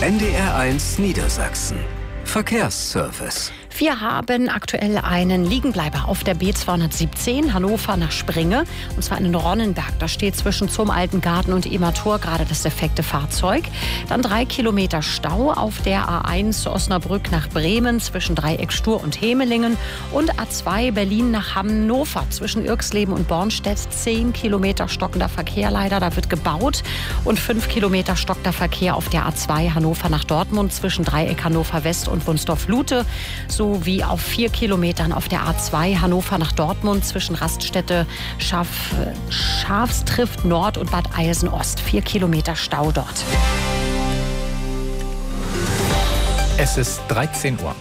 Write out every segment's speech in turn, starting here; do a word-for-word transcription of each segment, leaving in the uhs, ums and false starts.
N D R eins Niedersachsen. Verkehrsservice. Wir haben aktuell einen Liegenbleiber auf der B zweihundertsiebzehn, Hannover nach Springe, und zwar in Ronnenberg. Da steht zwischen zum Alten Garten und Emator gerade das defekte Fahrzeug. Dann drei Kilometer Stau auf der A eins Osnabrück nach Bremen zwischen Dreieckstur und Hemelingen und A zwei Berlin nach Hannover zwischen Irxleben und Bornstedt. Zehn Kilometer stockender Verkehr leider, da wird gebaut, und fünf Kilometer stockender Verkehr auf der A zwei Hannover nach Dortmund zwischen Dreieck Hannover West und Wunsdorf-Lute, sowie auf vier Kilometern auf der A zwei Hannover nach Dortmund zwischen Raststätte Schaf, Schafstrift Nord und Bad Eilsen Ost. Vier Kilometer Stau dort. Es ist dreizehn Uhr.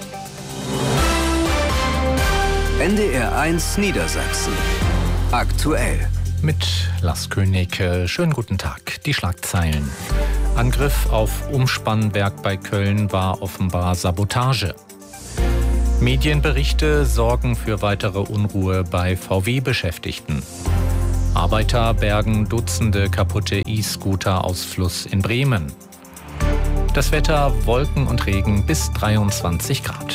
N D R eins Niedersachsen. Aktuell. Mit Lars König. Schönen guten Tag. Die Schlagzeilen. Angriff auf Umspannwerk bei Köln war offenbar Sabotage. Medienberichte sorgen für weitere Unruhe bei V W-Beschäftigten. Arbeiter bergen Dutzende kaputte E-Scooter aus Fluss in Bremen. Das Wetter: Wolken und Regen bis dreiundzwanzig Grad.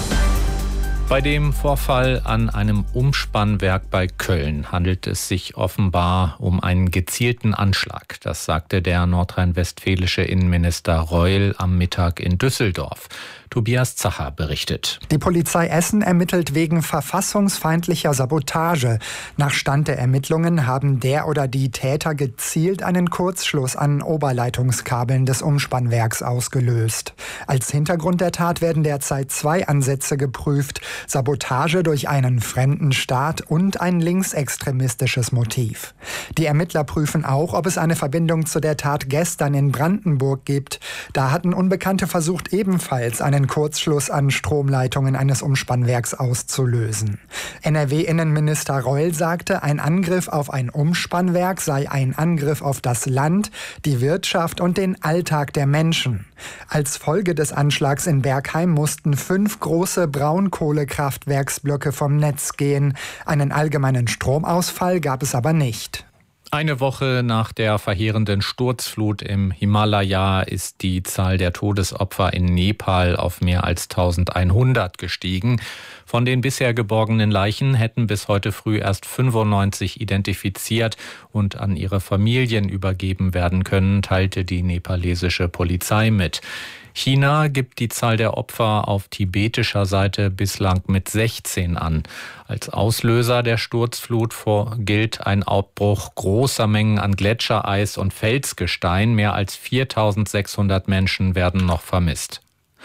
Bei dem Vorfall an einem Umspannwerk bei Köln handelt es sich offenbar um einen gezielten Anschlag. Das sagte der nordrhein-westfälische Innenminister Reul am Mittag in Düsseldorf. Tobias Zacher berichtet. Die Polizei Essen ermittelt wegen verfassungsfeindlicher Sabotage. Nach Stand der Ermittlungen haben der oder die Täter gezielt einen Kurzschluss an Oberleitungskabeln des Umspannwerks ausgelöst. Als Hintergrund der Tat werden derzeit zwei Ansätze geprüft: Sabotage durch einen fremden Staat und ein linksextremistisches Motiv. Die Ermittler prüfen auch, ob es eine Verbindung zu der Tat gestern in Brandenburg gibt. Da hatten Unbekannte versucht, ebenfalls einen Kurzschluss an Stromleitungen eines Umspannwerks auszulösen. N R W-Innenminister Reul sagte, ein Angriff auf ein Umspannwerk sei ein Angriff auf das Land, die Wirtschaft und den Alltag der Menschen. Als Folge des Anschlags in Bergheim mussten fünf große Braunkohlekraftwerksblöcke vom Netz gehen. Einen allgemeinen Stromausfall gab es aber nicht. Eine Woche nach der verheerenden Sturzflut im Himalaya ist die Zahl der Todesopfer in Nepal auf mehr als eintausendeinhundert gestiegen. Von den bisher geborgenen Leichen hätten bis heute früh erst fünfundneunzig identifiziert und an ihre Familien übergeben werden können, teilte die nepalesische Polizei mit. China gibt die Zahl der Opfer auf tibetischer Seite bislang mit sechzehn an. Als Auslöser der Sturzflut gilt ein Ausbruch großer Mengen an Gletschereis und Felsgestein. Mehr als viertausendsechshundert Menschen werden noch vermisst.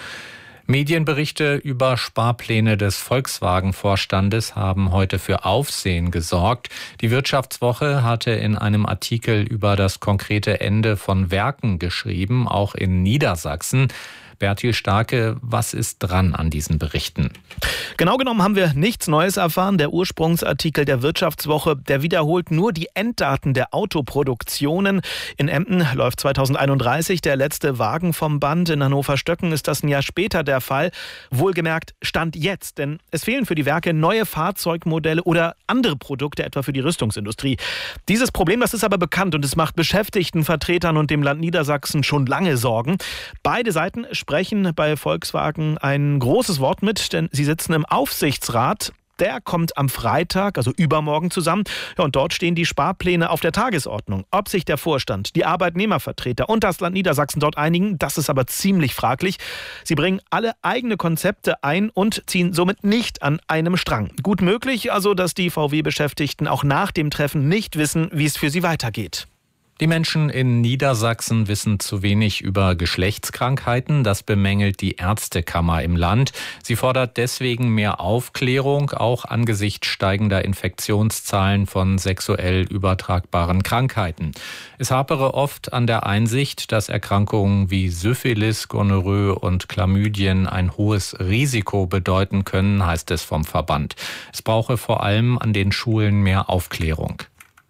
Medienberichte über Sparpläne des Volkswagen-Vorstandes haben heute für Aufsehen gesorgt. Die Wirtschaftswoche hatte in einem Artikel über das konkrete Ende von Werken geschrieben, auch in Niedersachsen. Bertil Starke, was ist dran an diesen Berichten? Genau genommen haben wir nichts Neues erfahren. Der Ursprungsartikel der Wirtschaftswoche, der wiederholt nur die Enddaten der Autoproduktionen. In Emden läuft zweitausendeinunddreißig der letzte Wagen vom Band. In Hannover-Stöcken ist das ein Jahr später der Fall. Wohlgemerkt, Stand jetzt, denn es fehlen für die Werke neue Fahrzeugmodelle oder andere Produkte, etwa für die Rüstungsindustrie. Dieses Problem, das ist aber bekannt und es macht Beschäftigtenvertretern und dem Land Niedersachsen schon lange Sorgen. Beide Seiten sprechen bei Volkswagen ein großes Wort mit, denn sie sitzen im Aufsichtsrat. Der kommt am Freitag, also übermorgen, zusammen. Ja, und dort stehen die Sparpläne auf der Tagesordnung. Ob sich der Vorstand, die Arbeitnehmervertreter und das Land Niedersachsen dort einigen, das ist aber ziemlich fraglich. Sie bringen alle eigene Konzepte ein und ziehen somit nicht an einem Strang. Gut möglich also, dass die V W-Beschäftigten auch nach dem Treffen nicht wissen, wie es für sie weitergeht. Die Menschen in Niedersachsen wissen zu wenig über Geschlechtskrankheiten. Das bemängelt die Ärztekammer im Land. Sie fordert deswegen mehr Aufklärung, auch angesichts steigender Infektionszahlen von sexuell übertragbaren Krankheiten. Es hapere oft an der Einsicht, dass Erkrankungen wie Syphilis, Gonorrhoe und Chlamydien ein hohes Risiko bedeuten können, heißt es vom Verband. Es brauche vor allem an den Schulen mehr Aufklärung.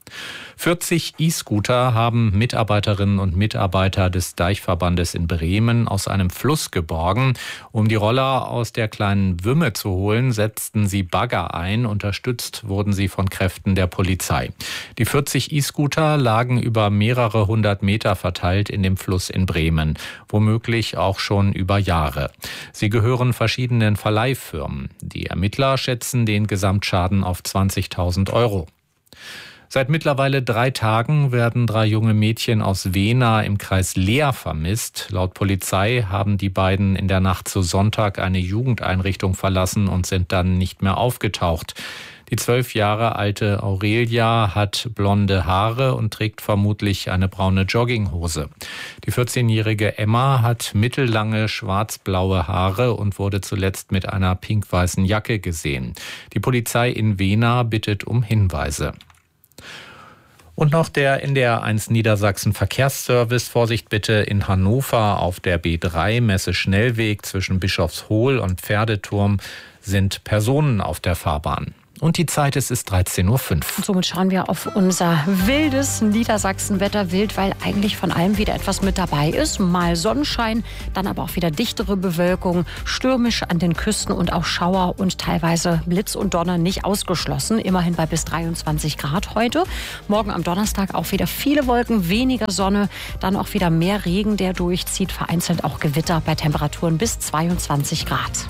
vierzig E-Scooter haben Mitarbeiterinnen und Mitarbeiter des Deichverbandes in Bremen aus einem Fluss geborgen. Um die Roller aus der kleinen Wümme zu holen, setzten sie Bagger ein. Unterstützt wurden sie von Kräften der Polizei. Die vierzig E-Scooter lagen über mehrere hundert Meter verteilt in dem Fluss in Bremen, womöglich auch schon über Jahre. Sie gehören verschiedenen Verleihfirmen. Die Ermittler schätzen den Gesamtschaden auf zwanzigtausend Euro. Seit mittlerweile drei Tagen werden drei junge Mädchen aus Wehna im Kreis Leer vermisst. Laut Polizei haben die beiden in der Nacht zu Sonntag eine Jugendeinrichtung verlassen und sind dann nicht mehr aufgetaucht. Die zwölf Jahre alte Aurelia hat blonde Haare und trägt vermutlich eine braune Jogginghose. Die vierzehnjährige Emma hat mittellange schwarz-blaue Haare und wurde zuletzt mit einer pink-weißen Jacke gesehen. Die Polizei in Wehna bittet um Hinweise. Und noch der N D R eins Niedersachsen Verkehrsservice. Vorsicht bitte in Hannover auf der B drei Messe Schnellweg zwischen Bischofshohl und Pferdeturm sind Personen auf der Fahrbahn. Und die Zeit ist, ist dreizehn Uhr fünf. Und somit schauen wir auf unser wildes Niedersachsen-Wetter. Wild, weil eigentlich von allem wieder etwas mit dabei ist. Mal Sonnenschein, dann aber auch wieder dichtere Bewölkung, stürmisch an den Küsten und auch Schauer und teilweise Blitz und Donner nicht ausgeschlossen. Immerhin bei bis dreiundzwanzig Grad heute. Morgen am Donnerstag auch wieder viele Wolken, weniger Sonne, dann auch wieder mehr Regen, der durchzieht. Vereinzelt auch Gewitter bei Temperaturen bis zweiundzwanzig Grad.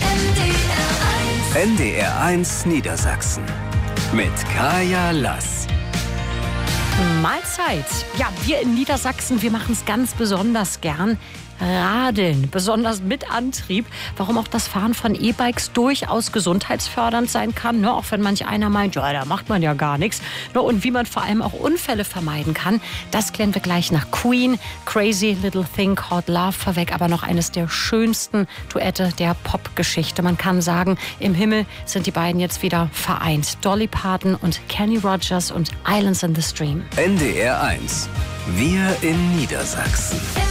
N D R eins Niedersachsen mit Kaya Lass. Mahlzeit. Ja, wir in Niedersachsen, wir machen es ganz besonders gern. Radeln, besonders mit Antrieb. Warum auch das Fahren von E-Bikes durchaus gesundheitsfördernd sein kann. Ne? Auch wenn manch einer meint, ja, da macht man ja gar nichts. Ne? Und wie man vor allem auch Unfälle vermeiden kann, das klären wir gleich nach Queen. Crazy Little Thing Called Love vorweg, aber noch eines der schönsten Duette der Popgeschichte. Man kann sagen, im Himmel sind die beiden jetzt wieder vereint. Dolly Parton und Kenny Rogers und Islands in the Stream. N D R eins. Wir in Niedersachsen.